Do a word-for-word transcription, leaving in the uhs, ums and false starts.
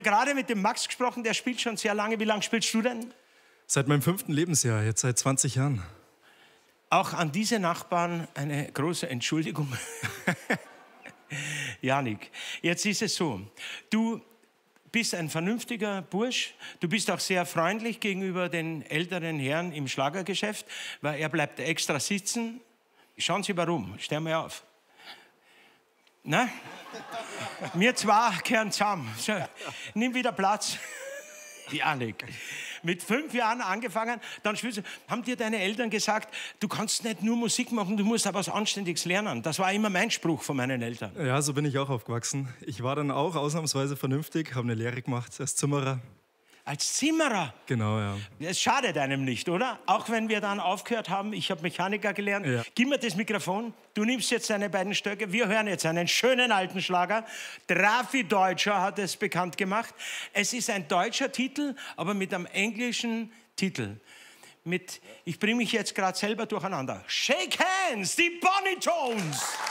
Gerade mit dem Max gesprochen, der spielt schon sehr lange. Wie lange spielst du denn? Seit meinem fünften Lebensjahr, jetzt seit zwanzig Jahren. Auch an diese Nachbarn eine große Entschuldigung. Janik, jetzt ist es so, du bist ein vernünftiger Bursch, du bist auch sehr freundlich gegenüber den älteren Herren im Schlagergeschäft, weil er bleibt extra sitzen. Schauen Sie warum, stellen wir auf. Na? Wir zwei kehren zusammen. So, nimm wieder Platz. Janik, mit fünf Jahren angefangen, dann spielst du. Haben dir deine Eltern gesagt, du kannst nicht nur Musik machen, du musst auch was Anständiges lernen? Das war immer mein Spruch von meinen Eltern. Ja, so bin ich auch aufgewachsen. Ich war dann auch ausnahmsweise vernünftig, habe eine Lehre gemacht als Zimmerer. Als Zimmerer? Genau, ja. Es schadet einem nicht, oder? Auch wenn wir dann aufgehört haben, ich habe Mechaniker gelernt. Ja. Gib mir das Mikrofon, du nimmst jetzt deine beiden Stöcke. Wir hören jetzt einen schönen alten Schlager. Drafi Deutscher hat es bekannt gemacht. Es ist ein deutscher Titel, aber mit einem englischen Titel. Mit, ich bringe mich jetzt gerade selber durcheinander. Shake Hands, die Bonnie Tones!